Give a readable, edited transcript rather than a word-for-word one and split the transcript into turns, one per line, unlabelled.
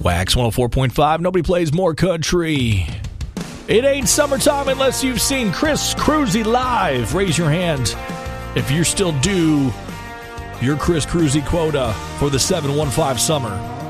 Wax 104.5. Nobody plays more country. It ain't summertime unless you've seen Chris Cruzy live. Raise your hand if you're still due your Chris Cruzy quota for the 715 summer.